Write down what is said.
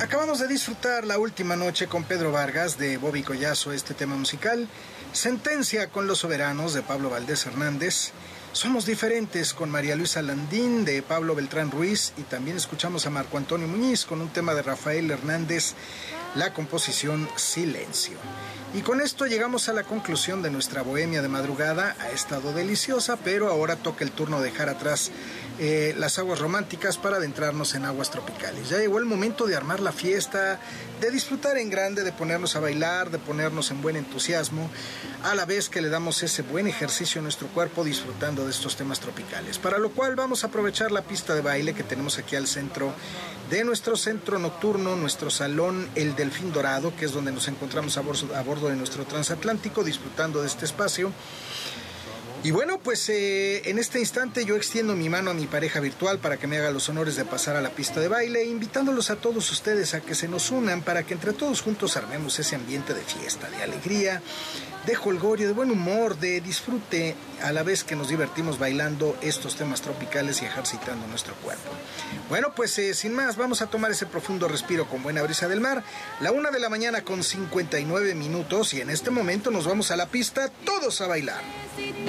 Acabamos de disfrutar La Última Noche con Pedro Vargas de Bobby Collazo, este tema musical. Sentencia con Los Soberanos de Pablo Valdés Hernández. Somos Diferentes con María Luisa Landín de Pablo Beltrán Ruiz. Y también escuchamos a Marco Antonio Muñiz con un tema de Rafael Hernández, la composición Silencio. Y con esto llegamos a la conclusión de nuestra bohemia de madrugada. Ha estado deliciosa, pero ahora toca el turno de dejar atrás las aguas románticas para adentrarnos en aguas tropicales. Ya llegó el momento de armar la fiesta, de disfrutar en grande, de ponernos a bailar, de ponernos en buen entusiasmo, a la vez que le damos ese buen ejercicio a nuestro cuerpo disfrutando de estos temas tropicales. Para lo cual vamos a aprovechar la pista de baile que tenemos aquí al centro de nuestro centro nocturno, nuestro salón El Delfín Dorado, que es donde nos encontramos a bordo de nuestro transatlántico, disfrutando de este espacio. Y bueno, pues en este instante yo extiendo mi mano a mi pareja virtual para que me haga los honores de pasar a la pista de baile, invitándolos a todos ustedes a que se nos unan para que entre todos juntos armemos ese ambiente de fiesta, de alegría, de jolgorio, de buen humor, de disfrute, a la vez que nos divertimos bailando estos temas tropicales y ejercitando nuestro cuerpo. Bueno, pues sin más, vamos a tomar ese profundo respiro con buena brisa del mar. 1 de la mañana con 59 minutos y en este momento nos vamos a la pista, todos a bailar.